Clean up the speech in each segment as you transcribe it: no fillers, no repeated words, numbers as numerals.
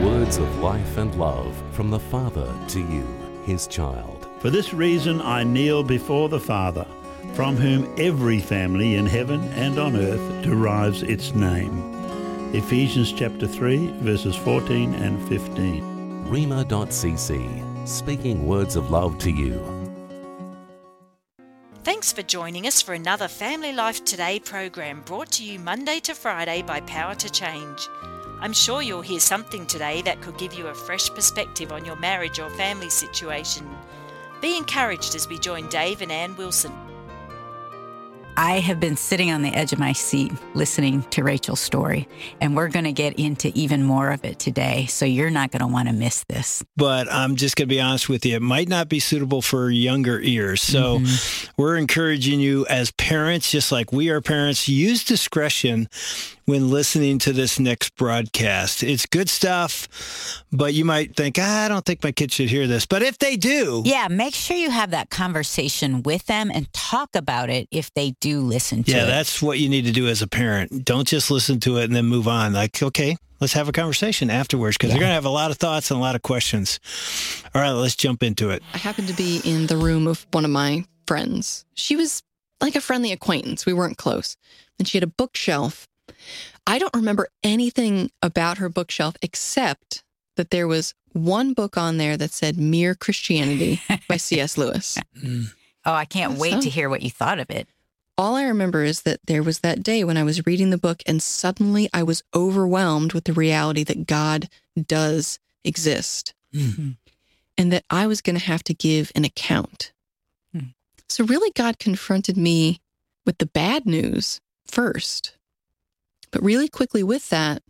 Words of life and love from the Father to you, his child. For this reason I kneel before the Father, from whom every family in heaven and on earth derives its name. Ephesians chapter 3, verses 14 and 15. Rhema.cc, speaking words of love to you. Thanks for joining us for another Family Life Today program brought to you Monday to Friday by Power to Change. I'm sure you'll hear something today that could give you a fresh perspective on your marriage or family situation. Be encouraged as we join Dave and Ann Wilson. I have been sitting on the edge of my seat listening to Rachel's story, and we're going to get into even more of it today, so you're not going to want to miss this. But I'm just going to be honest with you, it might not be suitable for younger ears. So we're encouraging you as parents, just like we are parents, use discretion when listening to this next broadcast. It's good stuff, but you might think, I don't think my kids should hear this. But if they do... Yeah, make sure you have that conversation with them and talk about it if they do listen to it. Yeah, that's what you need to do as a parent. Don't just listen to it and then move on. Like, okay, let's have a conversation afterwards, because they're going to have a lot of thoughts and a lot of questions. All right, let's jump into it. I happened to be in the room of one of my friends. She was like a friendly acquaintance. We weren't close. And she had a bookshelf. I don't remember anything about her bookshelf except that there was one book on there that said Mere Christianity by C.S. Lewis. Oh, I can't wait to hear what you thought of it. All I remember is that there was that day when I was reading the book and suddenly I was overwhelmed with the reality that God does exist and that I was going to have to give an account. So really God confronted me with the bad news first. But really quickly with that,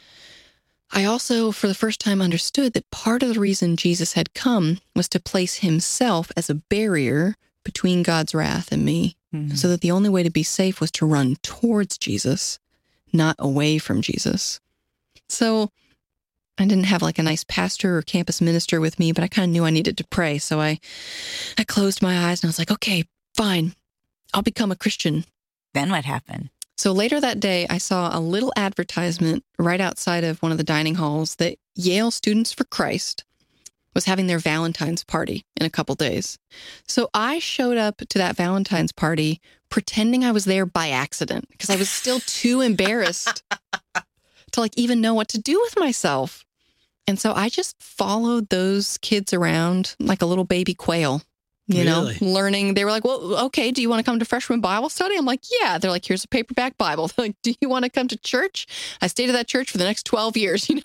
I also, for the first time, understood that part of the reason Jesus had come was to place himself as a barrier between God's wrath and me, so that the only way to be safe was to run towards Jesus, not away from Jesus. So I didn't have like a nice pastor or campus minister with me, but I kind of knew I needed to pray. So I closed my eyes and I was like, okay, fine, I'll become a Christian. Then what happened? So later that day, I saw a little advertisement right outside of one of the dining halls that Yale Students for Christ was having their Valentine's party in a couple days. So I showed up to that Valentine's party pretending I was there by accident because I was still too embarrassed to like even know what to do with myself. And so I just followed those kids around like a little baby quail. You know, learning. They were like, well, okay, do you want to come to freshman Bible study? I'm like, yeah. They're like, here's a paperback Bible. They're like, do you want to come to church? I stayed at that church for the next 12 years. You know,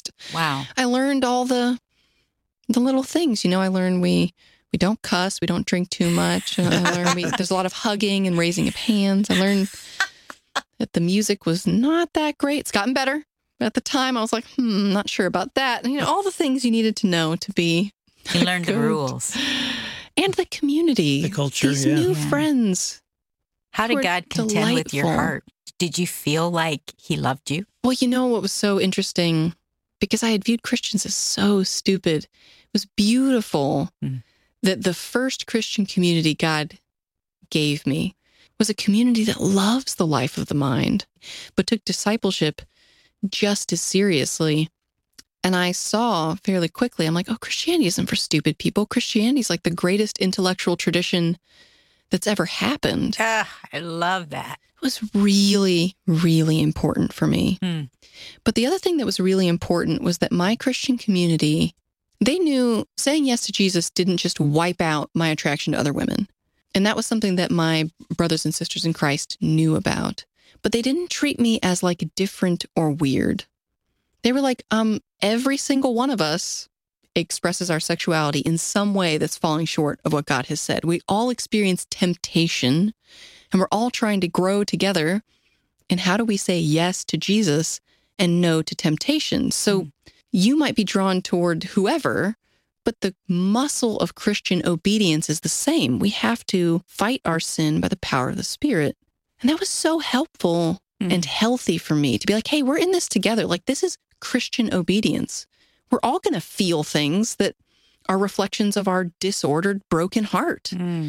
I learned all the little things. You know, I learned we don't cuss. We don't drink too much. I learned there's a lot of hugging and raising of hands. I learned that the music was not that great. It's gotten better. But at the time, I was like, not sure about that. And, you know, all the things you needed to know to be You learned the rules. And the community. The culture, These new friends. How did God contend with your heart? Did you feel like he loved you? Well, you know what was so interesting? Because I had viewed Christians as so stupid. It was beautiful that the first Christian community God gave me was a community that loves the life of the mind, but took discipleship just as seriously. And I saw fairly quickly, I'm like, oh, Christianity isn't for stupid people. Christianity is like the greatest intellectual tradition that's ever happened. I love that. It was really, really important for me. But the other thing that was really important was that my Christian community, they knew saying yes to Jesus didn't just wipe out my attraction to other women. And that was something that my brothers and sisters in Christ knew about. But they didn't treat me as like different or weird. They were like, every single one of us expresses our sexuality in some way that's falling short of what God has said. We all experience temptation, and we're all trying to grow together. And how do we say yes to Jesus and no to temptation? So you might be drawn toward whoever, but the muscle of Christian obedience is the same. We have to fight our sin by the power of the Spirit. And that was so helpful and healthy for me to be like, hey, we're in this together. Like, this is Christian obedience. We're all going to feel things that are reflections of our disordered, broken heart.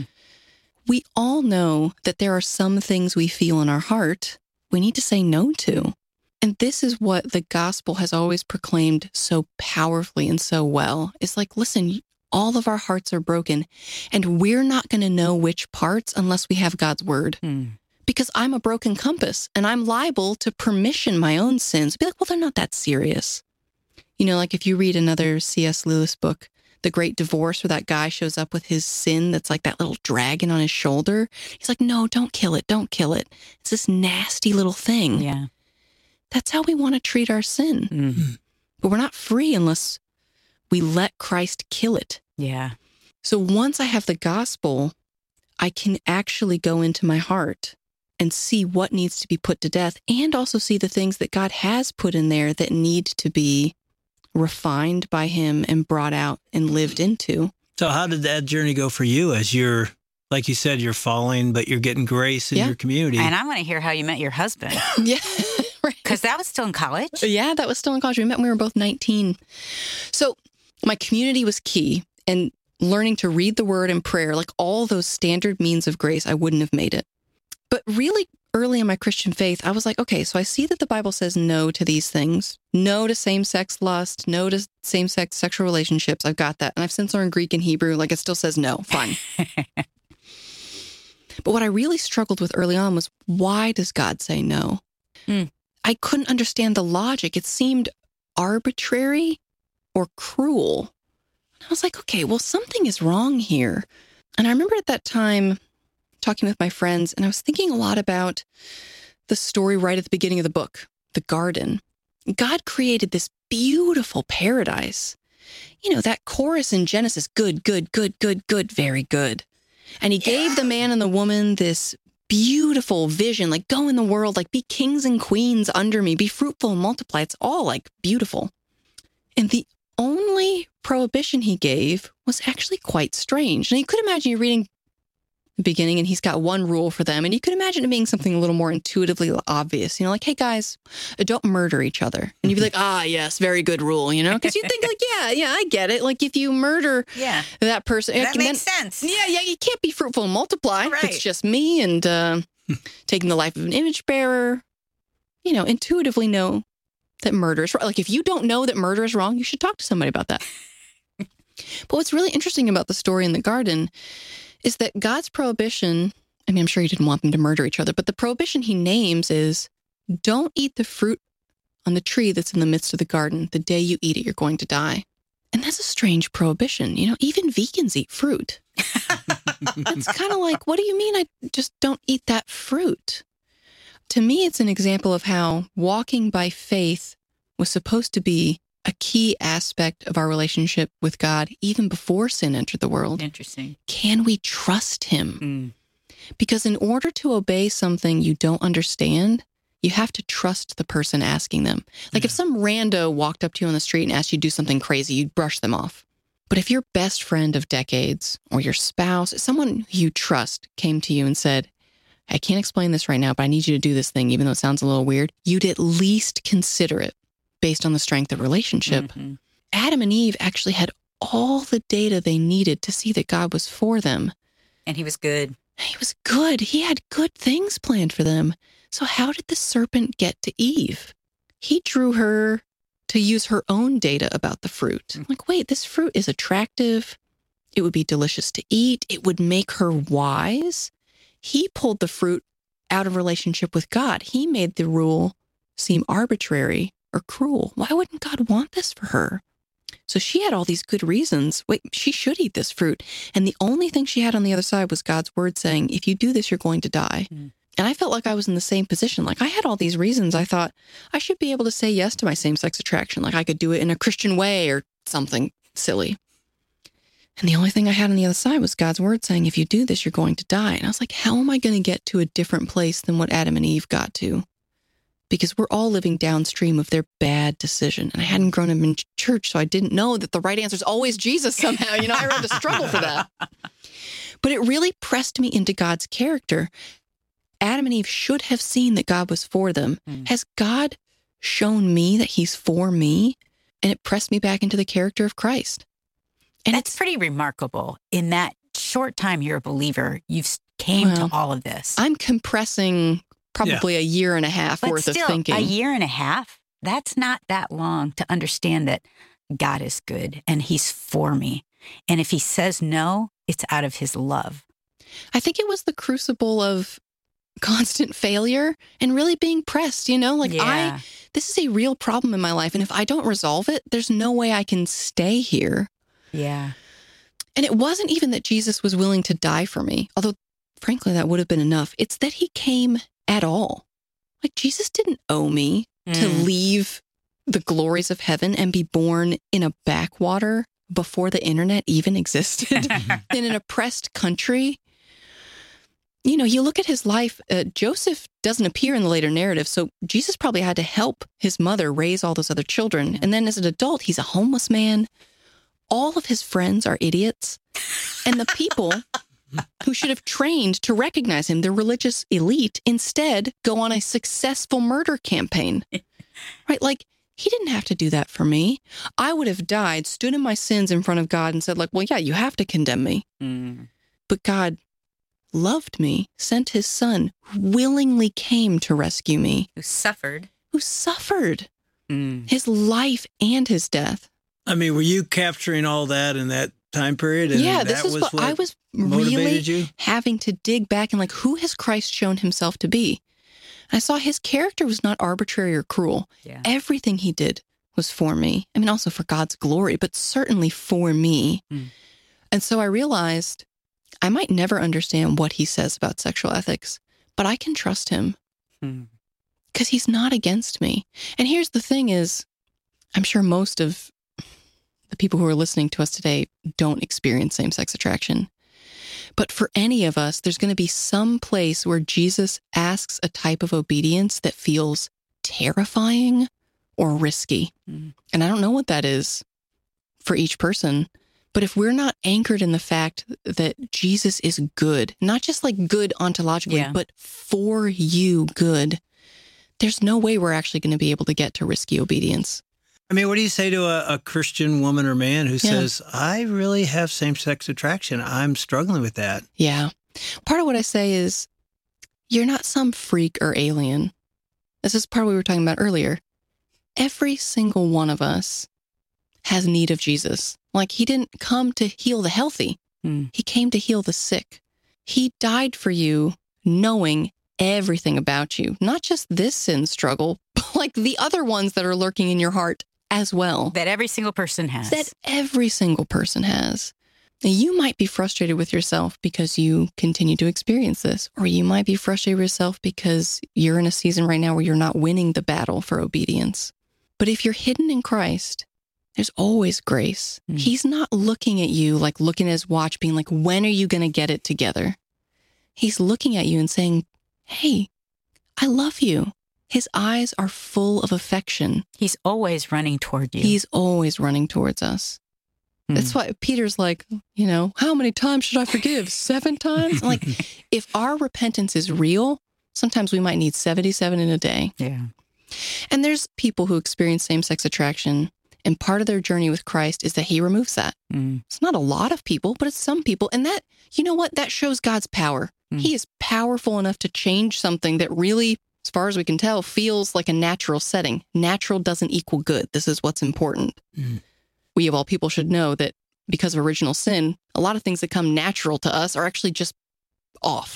We all know that there are some things we feel in our heart we need to say no to. And this is what the gospel has always proclaimed so powerfully and so well. It's like, listen, all of our hearts are broken, and we're not going to know which parts unless we have God's word. Because I'm a broken compass, and I'm liable to permission my own sins. Be like, well, they're not that serious. You know, like if you read another C.S. Lewis book, The Great Divorce, where that guy shows up with his sin that's like that little dragon on his shoulder. He's like, no, don't kill it. Don't kill it. It's this nasty little thing. Yeah. That's how we want to treat our sin. Mm-hmm. But we're not free unless we let Christ kill it. Yeah. So once I have the gospel, I can actually go into my heart and see what needs to be put to death, and also see the things that God has put in there that need to be refined by him and brought out and lived into. So how did that journey go for you as you're, like you said, you're falling, but you're getting grace in your community? And I want to hear how you met your husband. Yeah. Right. Because that was still in college. Yeah, that was still in college. We met when we were both 19. So my community was key, and learning to read the word and prayer, like all those standard means of grace, I wouldn't have made it. But really early in my Christian faith, I was like, okay, so I see that the Bible says no to these things. No to same-sex lust, no to same-sex sexual relationships. I've got that. And I've since learned Greek and Hebrew. Like, it still says no. Fine. But what I really struggled with early on was, why does God say no? I couldn't understand the logic. It seemed arbitrary or cruel. I was like, okay, well, something is wrong here. And I remember at that time talking with my friends, and I was thinking a lot about the story right at the beginning of the book, the garden. God created this beautiful paradise. You know, that chorus in Genesis, good, good, good, good, good, very good. And he gave the man and the woman this beautiful vision, like go in the world, like be kings and queens under me, be fruitful and multiply. It's all like beautiful. And the only prohibition he gave was actually quite strange. And you could imagine you're reading the beginning and he's got one rule for them. And you could imagine it being something a little more intuitively obvious, you know, like, hey guys, don't murder each other. And you'd be like, yes, very good rule, you know, because you think like, yeah, I get it. Like if you murder that person, that makes sense. Yeah, you can't be fruitful and multiply. Right. It's just me and taking the life of an image bearer. You know, intuitively know that murder is wrong. Like if you don't know that murder is wrong, you should talk to somebody about that. But what's really interesting about the story in the garden is that God's prohibition, I mean, I'm sure he didn't want them to murder each other, but the prohibition he names is, don't eat the fruit on the tree that's in the midst of the garden. The day you eat it, you're going to die. And that's a strange prohibition. You know, even vegans eat fruit. It's kind of like, what do you mean I just don't eat that fruit? To me, it's an example of how walking by faith was supposed to be a key aspect of our relationship with God even before sin entered the world. Interesting. Can we trust him? Because in order to obey something you don't understand, you have to trust the person asking them. Like if some rando walked up to you on the street and asked you to do something crazy, you'd brush them off. But if your best friend of decades or your spouse, someone you trust came to you and said, I can't explain this right now, but I need you to do this thing, even though it sounds a little weird, you'd at least consider it. Based on the strength of relationship. Adam and Eve actually had all the data they needed to see that God was for them. And he was good. He was good. He had good things planned for them. So how did the serpent get to Eve? He drew her to use her own data about the fruit. Like, wait, this fruit is attractive. It would be delicious to eat. It would make her wise. He pulled the fruit out of relationship with God. He made the rule seem arbitrary or cruel. Why wouldn't God want this for her? So she had all these good reasons. Wait, she should eat this fruit. And the only thing she had on the other side was God's word saying, if you do this, you're going to die. And I felt like I was in the same position. Like I had all these reasons. I thought I should be able to say yes to my same-sex attraction. Like I could do it in a Christian way or something silly. And the only thing I had on the other side was God's word saying, if you do this, you're going to die. And I was like, how am I going to get to a different place than what Adam and Eve got to? Because we're all living downstream of their bad decision. And I hadn't grown up in church, so I didn't know that the right answer is always Jesus somehow. You know, I had to struggle for that. But it really pressed me into God's character. Adam and Eve should have seen that God was for them. Has God shown me that he's for me? And it pressed me back into the character of Christ. And that's pretty remarkable. In that short time you're a believer, you've came to all of this. I'm compressing probably a year and a half But worth still, of thinking. a year and a half, that's not that long to understand that God is good and he's for me. And if he says no, it's out of his love. I think it was the crucible of constant failure and really being pressed, this is a real problem in my life. And if I don't resolve it, there's no way I can stay here. Yeah. And it wasn't even that Jesus was willing to die for me, although frankly, that would have been enough. It's that he came at all. Like Jesus didn't owe me to leave the glories of heaven and be born in a backwater before the internet even existed in an oppressed country. You look at his life, Joseph doesn't appear in the later narrative, so Jesus probably had to help his mother raise all those other children. And then as an adult, he's a homeless man. All of his friends are idiots. And the people who should have trained to recognize him, the religious elite, instead go on a successful murder campaign. Right? Like, he didn't have to do that for me. I would have died, stood in my sins in front of God and said, like, well, yeah, you have to condemn me. But God loved me, sent his son, who willingly came to rescue me. Who suffered. His life and his death. I mean, were you capturing all that in that time period? And yeah, this is what I was really you? having to dig back and who has Christ shown himself to be? And I saw his character was not arbitrary or cruel. Yeah. Everything he did was for me. I mean, also for God's glory, but certainly for me. And so I realized I might never understand what he says about sexual ethics, but I can trust him because he's not against me. And here's the thing is, I'm sure most of the people who are listening to us today don't experience same-sex attraction. But for any of us, there's going to be some place where Jesus asks a type of obedience that feels terrifying or risky. And I don't know what that is for each person. But if we're not anchored in the fact that Jesus is good, not just like good ontologically, but for you good, there's no way we're actually going to be able to get to risky obedience. I mean, what do you say to a Christian woman or man who says, I really have same-sex attraction. I'm struggling with that. Yeah. Part of what I say is, you're not some freak or alien. This is part of what we were talking about earlier. Every single one of us has need of Jesus. Like, he didn't come to heal the healthy. He came to heal the sick. He died for you knowing everything about you, not just this sin struggle, but like the other ones that are lurking in your heart as well. That every single person has. And you might be frustrated with yourself because you continue to experience this, or you might be frustrated with yourself because you're in a season right now where you're not winning the battle for obedience. But if you're hidden in Christ, there's always grace. He's not looking at you like looking at his watch, being like, when are you going to get it together? He's looking at you and saying, hey, I love you. His eyes are full of affection. He's always running toward you. He's always running towards us. That's why Peter's like, how many times should I forgive? 7 times? Like, if our repentance is real, sometimes we might need 77 in a day. Yeah. And there's people who experience same-sex attraction, and part of their journey with Christ is that he removes that. It's not a lot of people, but it's some people. And that, that shows God's power. He is powerful enough to change something that really, as far as we can tell, feels like a natural setting. Natural doesn't equal good. This is what's important. We, of all people, should know that because of original sin, a lot of things that come natural to us are actually just off.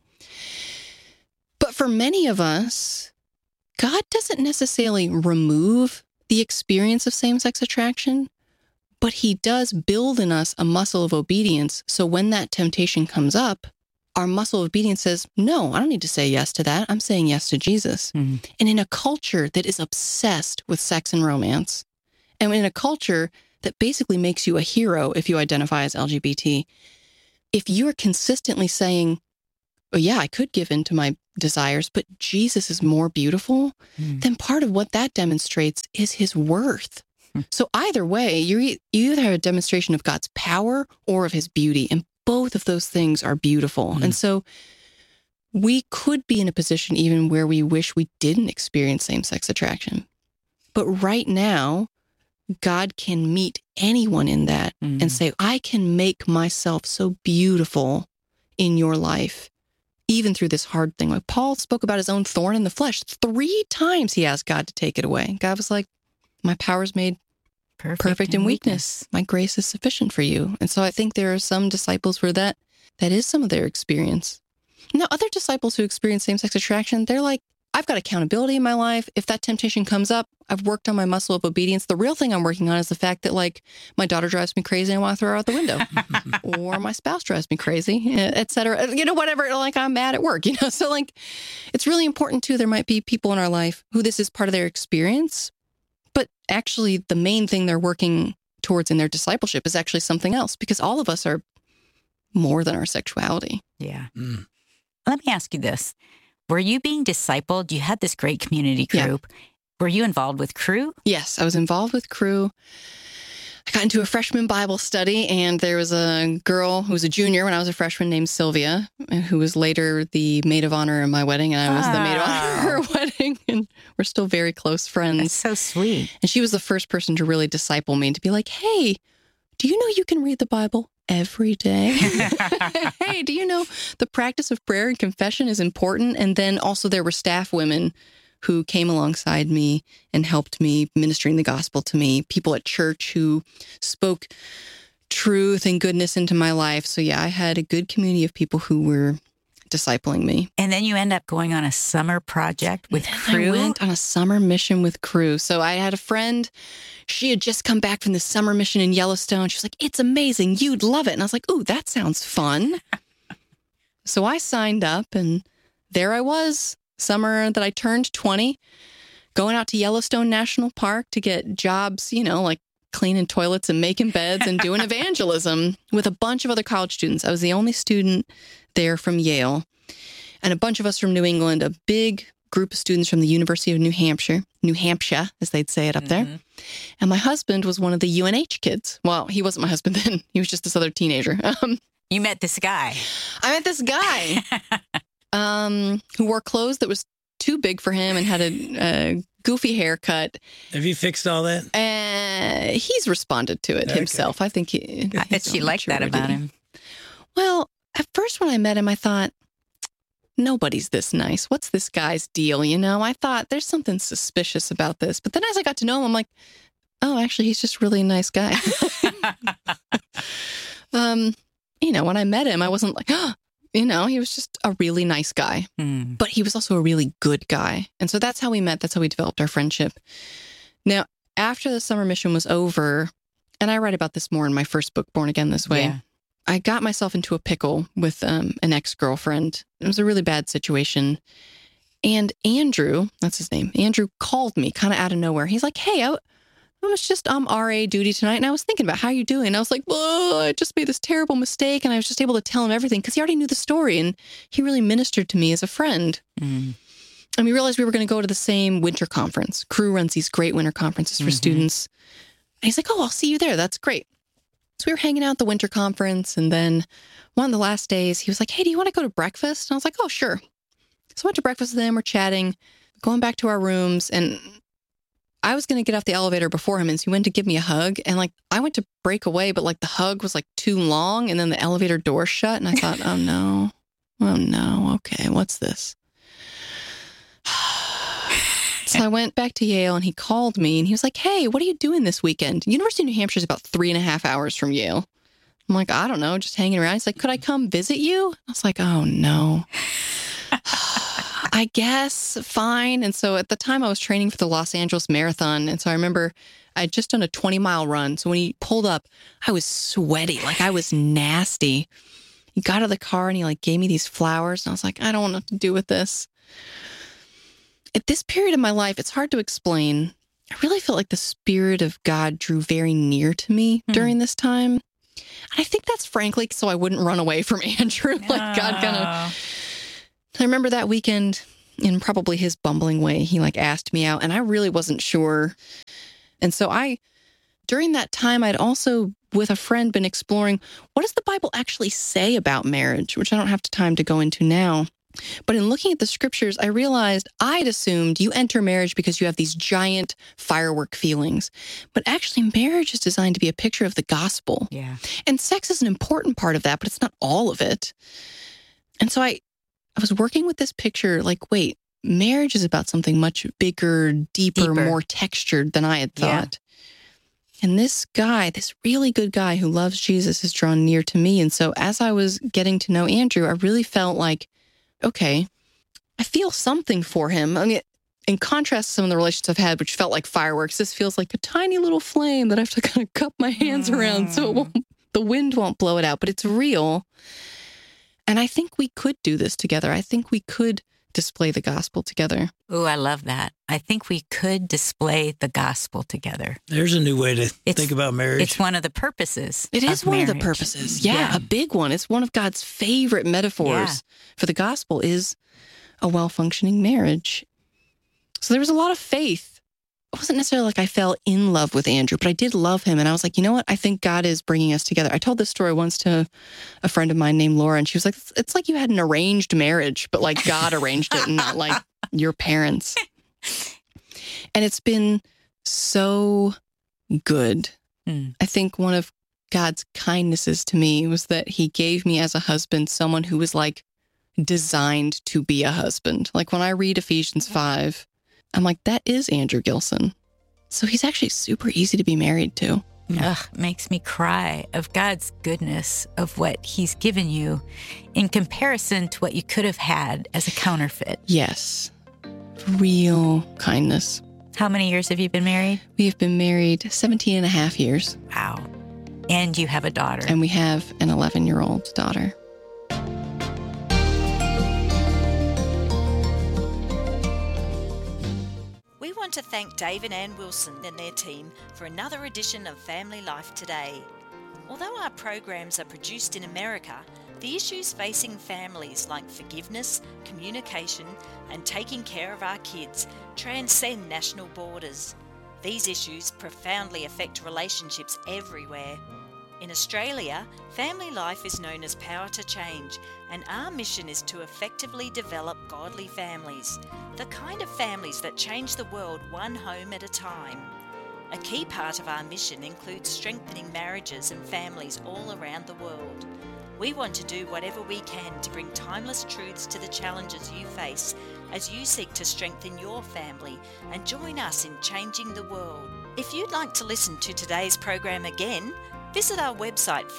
But for many of us, God doesn't necessarily remove the experience of same-sex attraction, but he does build in us a muscle of obedience. So when that temptation comes up, our muscle of obedience says, no, I don't need to say yes to that. I'm saying yes to Jesus. And in a culture that is obsessed with sex and romance, and in a culture that basically makes you a hero if you identify as LGBT, if you're consistently saying, oh yeah, I could give in to my desires, but Jesus is more beautiful, then part of what that demonstrates is his worth. So either way, you either have a demonstration of God's power or of his beauty, and both of those things are beautiful. And so we could be in a position even where we wish we didn't experience same-sex attraction. But right now, God can meet anyone in that and say, I can make myself so beautiful in your life even through this hard thing. Like Paul spoke about his own thorn in the flesh. 3 times he asked God to take it away. God was like, my power's made perfect in weakness. My grace is sufficient for you. And so I think there are some disciples where that is some of their experience. Now, other disciples who experience same-sex attraction, they're like, I've got accountability in my life. If that temptation comes up, I've worked on my muscle of obedience. The real thing I'm working on is the fact that, like, my daughter drives me crazy and I want to throw her out the window. Or my spouse drives me crazy, et cetera. You know, whatever, like, I'm mad at work, you know? So, like, it's really important, too. There might be people in our life who this is part of their experience, but actually the main thing they're working towards in their discipleship is actually something else, because all of us are more than our sexuality. Yeah. Let me ask you this. Were you being discipled? You had this great community group. Yeah. Were you involved with Cru? Yes, I was involved with Cru. I got into a freshman Bible study, and there was a girl who was a junior when I was a freshman named Sylvia, who was later the maid of honor in my wedding, and I was the maid of honor at her wedding, and we're still very close friends. That's so sweet. And she was the first person to really disciple me, to be like, hey, do you know you can read the Bible every day? Hey, do you know the practice of prayer and confession is important? And then also there were staff women who came alongside me and helped me ministering the gospel to me, people at church who spoke truth and goodness into my life. So yeah, I had a good community of people who were discipling me. And then you end up going on a summer project with Cru? I went on a summer mission with Cru. So I had a friend, she had just come back from the summer mission in Yellowstone. She was like, it's amazing. You'd love it. And I was like, ooh, that sounds fun. So I signed up, and there I was, summer that I turned 20, going out to Yellowstone National Park to get jobs, you know, like cleaning toilets and making beds and doing evangelism with a bunch of other college students. I was the only student there from Yale, and a bunch of us from New England, a big group of students from the University of New Hampshire, as they'd say it up there. And my husband was one of the UNH kids. Well, he wasn't my husband then. He was just this other teenager. You met this guy. I met this guy who wore clothes that was too big for him and had a goofy haircut. Have you fixed all that? He's responded to it himself. I think I bet she liked that about him. Well, at first when I met him, I thought, nobody's this nice. What's this guy's deal? You know, I thought there's something suspicious about this. But then as I got to know him, I'm like, oh, actually, he's just really a nice guy. You know, when I met him, I wasn't like, oh, you know, he was just a really nice guy. But he was also a really good guy. And so that's how we met. That's how we developed our friendship. Now, after the summer mission was over, and I write about this more in my first book, Born Again This Way, I got myself into a pickle with an ex-girlfriend. It was a really bad situation. And Andrew, that's his name, Andrew called me kind of out of nowhere. He's like, hey, I was just on RA duty tonight, and I was thinking about how you're doing. And I was like, well, I just made this terrible mistake, and I was just able to tell him everything because he already knew the story, and he really ministered to me as a friend. And we realized we were going to go to the same winter conference. Cru runs these great winter conferences for students. And he's like, oh, I'll see you there. That's great. So we were hanging out at the winter conference, and then one of the last days, he was like, hey, do you want to go to breakfast? And I was like, oh, sure. So I went to breakfast with him. We're chatting, going back to our rooms, and I was going to get off the elevator before him, and so he went to give me a hug, and like I went to break away, but like the hug was like too long, and then the elevator door shut, and I thought, oh no, okay, what's this? So I went back to Yale, and he called me, and he was like, hey, what are you doing this weekend? University of New Hampshire is about 3.5 hours from Yale. I'm like, I don't know, just hanging around. He's like, could I come visit you? I was like, oh no. I guess, fine. And so at the time I was training for the Los Angeles Marathon. And so I remember I had just done a 20-mile run. So when he pulled up, I was sweaty, like I was nasty. He got out of the car and he like gave me these flowers. And I was like, I don't want nothing to do with this. At this period of my life, it's hard to explain. I really felt like the Spirit of God drew very near to me during this time. And I think that's frankly so I wouldn't run away from Andrew. Like God gonna... I remember that weekend, in probably his bumbling way, he like asked me out, and I really wasn't sure. And so during that time, I'd also, with a friend, been exploring, what does the Bible actually say about marriage, which I don't have time to go into now. But in looking at the scriptures, I realized I'd assumed you enter marriage because you have these giant firework feelings. But actually, marriage is designed to be a picture of the gospel. Yeah. And sex is an important part of that, but it's not all of it. And so I I was working with this picture like, wait, marriage is about something much bigger, deeper, more textured than I had thought. Yeah. And this guy, this really good guy who loves Jesus, is drawn near to me. And so as I was getting to know Andrew, I really felt like, okay, I feel something for him. I mean, in contrast to some of the relationships I've had, which felt like fireworks, this feels like a tiny little flame that I have to kind of cup my hands around so the wind won't blow it out. But it's real. And I think we could do this together. I think we could display the gospel together. Oh, I love that. I think we could display the gospel together. There's a new way to think about marriage. It's one of the purposes. It is one of the purposes. Yeah, a big one. It's one of God's favorite metaphors for the gospel is a well-functioning marriage. So there was a lot of faith. It wasn't necessarily like I fell in love with Andrew, but I did love him. And I was like, you know what? I think God is bringing us together. I told this story once to a friend of mine named Laura, and she was like, it's like you had an arranged marriage, but like God arranged it and not like your parents. And it's been so good. I think one of God's kindnesses to me was that he gave me as a husband someone who was like designed to be a husband. Like when I read Ephesians 5, I'm like, that is Andrew Gilson. So he's actually super easy to be married to. Ugh, makes me cry of God's goodness of what he's given you in comparison to what you could have had as a counterfeit. Yes. Real kindness. How many years have you been married? We have been married 17 and a half years. Wow. And you have a daughter. And we have an 11-year-old daughter. We want to thank Dave and Ann Wilson and their team for another edition of Family Life Today. Although our programs are produced in America, the issues facing families like forgiveness, communication, and taking care of our kids transcend national borders. These issues profoundly affect relationships everywhere. In Australia, Family Life is known as Power to Change, and our mission is to effectively develop godly families, the kind of families that change the world one home at a time. A key part of our mission includes strengthening marriages and families all around the world. We want to do whatever we can to bring timeless truths to the challenges you face as you seek to strengthen your family and join us in changing the world. If you'd like to listen to today's program again, visit our website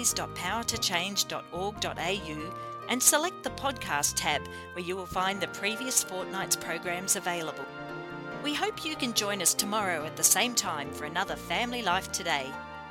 families.powertochange.org.au and select the podcast tab where you will find the previous fortnight's programs available. We hope you can join us tomorrow at the same time for another Family Life Today.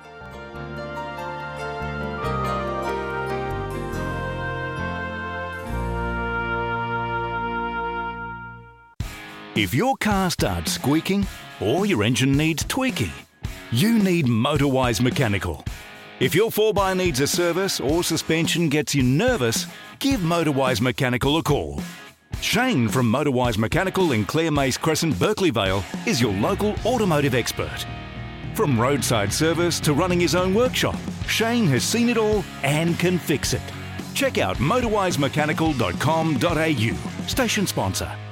If your car starts squeaking or your engine needs tweaking, you need MotorWise Mechanical. If your 4x needs a service or suspension gets you nervous, give MotorWise Mechanical a call. Shane from MotorWise Mechanical in Clare Mace Crescent, Berkeley Vale is your local automotive expert. From roadside service to running his own workshop, Shane has seen it all and can fix it. Check out motorwisemechanical.com.au, station sponsor.